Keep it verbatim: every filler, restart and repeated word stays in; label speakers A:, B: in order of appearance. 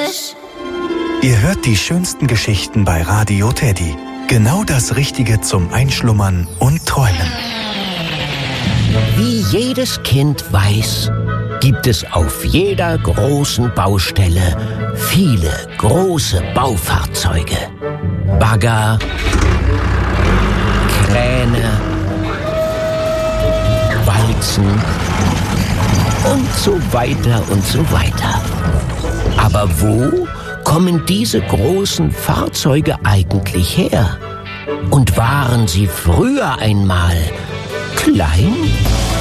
A: Frisch.
B: Ihr hört die schönsten Geschichten bei Radio Teddy. Genau das Richtige zum Einschlummern und Träumen.
C: Wie jedes Kind weiß, gibt es auf jeder großen Baustelle viele große Baufahrzeuge. Bagger, Kräne, Walzen und so weiter und so weiter. Aber wo kommen diese großen Fahrzeuge eigentlich her? Und waren sie früher einmal klein?